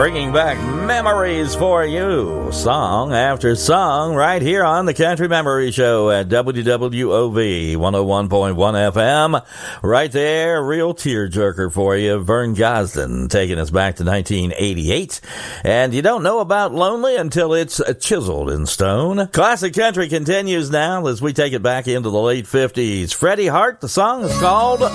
Bringing back memories for you, song after song, right here on the Country Memory Show at WWOV 101.1 FM. Right there, real tearjerker for you. Vern Gosdin taking us back to 1988. And you don't know about Lonely until it's chiseled in stone. Classic Country continues now as we take it back into the late 50s. Freddie Hart, the song is called